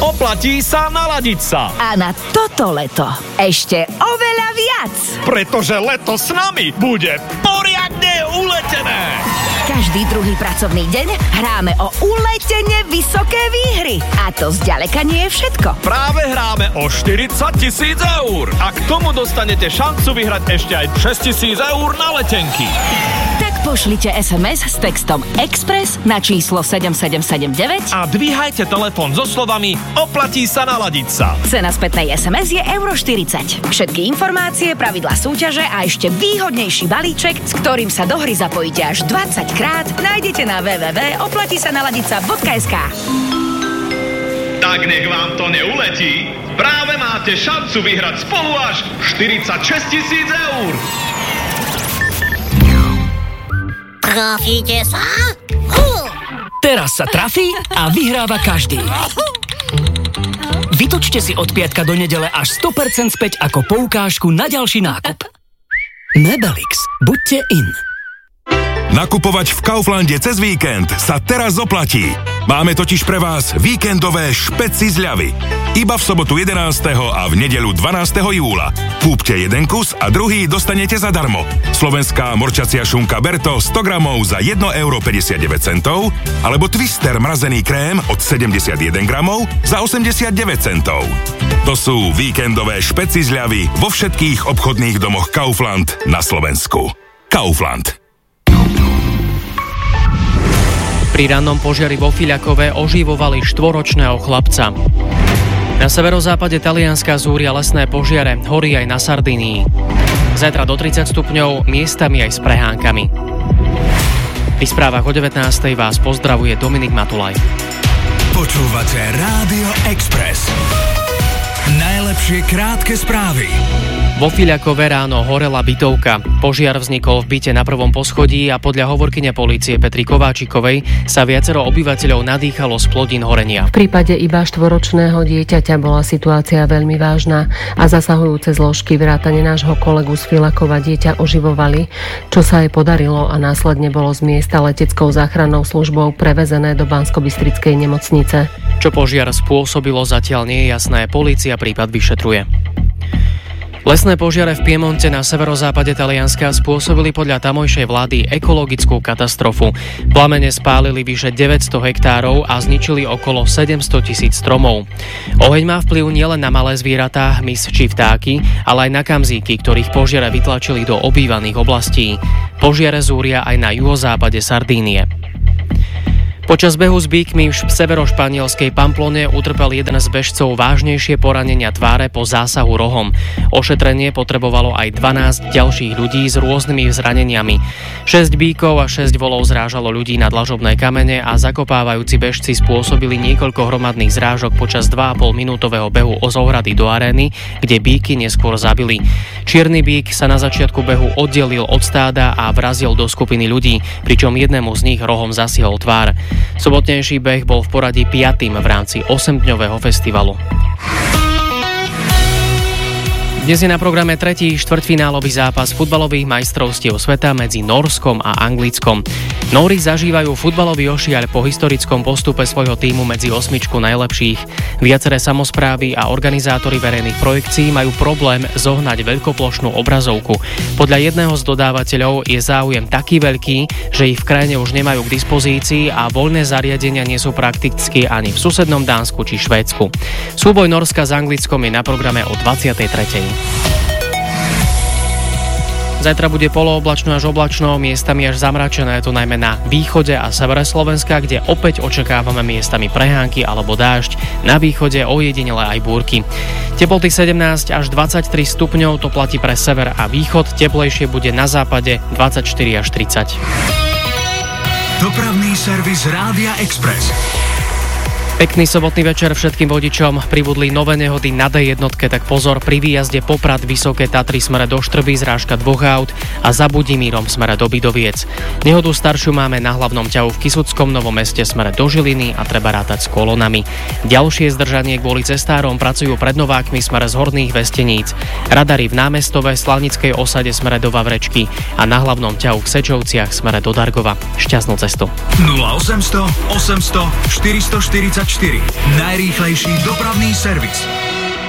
Oplatí sa naladiť sa. A na toto leto ešte oveľa viac. Pretože leto s nami bude poriadne uletené. Každý druhý pracovný deň hráme o uletene vysoké výhry. A to zďaleka nie je všetko. Práve hráme o 40 000 eur. A k tomu dostanete šancu vyhrať ešte aj 6 000 eur na letenky. Tak pošlite SMS s textom Express na číslo 7779 a dvíhajte telefón so slovami Oplatí sa naladiť sa. Cena spätnej SMS je €40. Všetky informácie, pravidlá súťaže a ešte výhodnejší balíček, s ktorým sa do hry zapojíte až 20 krát, nájdete na www.oplatisanaladica.sk. Tak nech vám to neuletí. Práve máte šancu vyhrať spolu až 46 000 eur. Trafíte sa? Teraz sa trafí a vyhráva každý. Vytočte si od piatka do nedele až 100% späť ako poukážku na ďalší nákup. Mebelix. Buďte in. Nakupovať v Kauflande cez víkend sa teraz oplatí. Máme totiž pre vás víkendové špeci zľavy. Iba v sobotu 11. a v nedeľu 12. júla. Kúpte jeden kus a druhý dostanete zadarmo. Slovenská morčacia šunka Berto 100 gramov za 1,59 € alebo Twister mrazený krém od 71 gramov za 89 centov. To sú víkendové špeci zľavy vo všetkých obchodných domoch Kaufland na Slovensku. Kaufland. Pri rannom požiari vo Fiľakove oživovali 4-ročného chlapca. Na severozápade Talianska zúria lesné požiare, horí aj na Sardínii. Zajtra do 30 stupňov, miestami aj s prehánkami. Pri správach o 19. vás pozdravuje Dominik Matulaj. Počúvate Rádio Express. Najlepšie krátke správy. Vo Fiľakove ráno horela bytovka. Požiar vznikol v byte na prvom poschodí a podľa hovorkyne polície Petry Kováčikovej sa viacero obyvateľov nadýchalo z plodín horenia. V prípade iba 4-ročného dieťaťa bola situácia veľmi vážna a zasahujúce zložky vrátane nášho kolegu z Fiľakova dieťa oživovali, čo sa aj podarilo a následne bolo z miesta leteckou záchrannou službou prevezené do Banskobystrickej nemocnice. Čo požiar spôsobilo, zatiaľ nie je jasné, polícia prípad vyšetruje. Lesné požiare v Piemonte na severozápade Talianska spôsobili podľa tamojšej vlády ekologickú katastrofu. Plamene spálili vyše 900 hektárov a zničili okolo 700 000 stromov. Oheň má vplyv nielen na malé zvieratá, hmyz či vtáky, ale aj na kamzíky, ktorých požiare vytlačili do obývaných oblastí. Požiare zúria aj na juhozápade Sardínie. Počas behu s bíkmi v severošpanielskej Pamplone utrpel jeden z bežcov vážnejšie poranenia tváre po zásahu rohom. Ošetrenie potrebovalo aj 12 ďalších ľudí s rôznymi zraneniami. 6 bíkov a 6 volov zrážalo ľudí na dlažobné kamene a zakopávajúci bežci spôsobili niekoľko hromadných zrážok počas 2,5 minútového behu z ohrady do arény, kde bíky neskôr zabili. Čierny bík sa na začiatku behu oddelil od stáda a vrazil do skupiny ľudí, pričom jednému z nich rohom zasiahol tvár. Sobotnejší beh bol v poradí 5. v rámci 8-dňového festivalu. Dnes je na programe tretí štvrťfinálový zápas futbalových majstrovstiev sveta medzi Nórskom a Anglickom. Nóri zažívajú futbalový ošiaľ po historickom postupe svojho tímu medzi 8 najlepších. Viaceré samosprávy a organizátori verejných projekcií majú problém zohnať veľkoplošnú obrazovku. Podľa jedného z dodávateľov je záujem taký veľký, že ich v krajine už nemajú k dispozícii a voľné zariadenia nie sú prakticky ani v susednom Dánsku či Švédsku. Súboj Nórska s Anglickom je na programe o 23. Zajtra bude polooblačno až oblačno, miestami až zamračené, to najmä na východe a severe Slovenska, kde opäť očakávame miestami prehánky alebo dážď. Na východe ojedinele aj búrky. Teploty 17 až 23 stupňov, to platí pre sever a východ, teplejšie bude na západe 24 až 30. Dopravný servis Rádia Express. Pekný sobotný večer všetkým vodičom. Pribudli nové nehody na D1, tak pozor, pri výjazde Poprad Vysoké Tatry smere do Štrby zrážka 2 aut a za Budimírom smere do Bidoviec. Nehodu staršiu máme na hlavnom ťahu v Kisuckom Novom Meste smere do Žiliny a treba rátať s kolonami. Ďalšie zdržanie kvôli cestárom pracujú pred Novákmi smere z Horných Vesteníc. Radary v Námestove, Slanickej osade smere do Vavrečky a na hlavnom ťahu v Sečovciach smere do Dargova. Šťastnú cestu. 0800 800 444 Najrýchlejší dopravný servis.